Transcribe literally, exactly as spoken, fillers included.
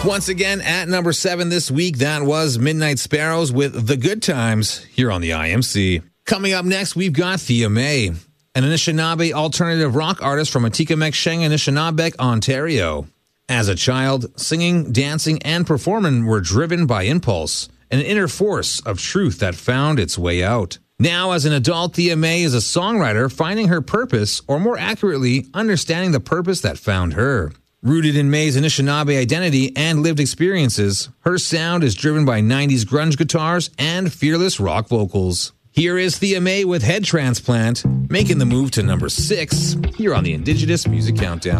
Once again, at number seven this week, that was Midnight Sparrows with The Good Times here on the I M C. Coming up next, we've got Thea May, an Anishinaabe alternative rock artist from Atikameksheng, Anishinaabe, Ontario. As a child, singing, dancing, and performing were driven by impulse, an inner force of truth that found its way out. Now, as an adult, Thea May is a songwriter finding her purpose, or more accurately, understanding the purpose that found her. Rooted in May's Anishinaabe identity and lived experiences, her sound is driven by nineties grunge guitars and fearless rock vocals. Here is Thea May with Head Transplant, making the move to number six here on the Indigenous Music Countdown.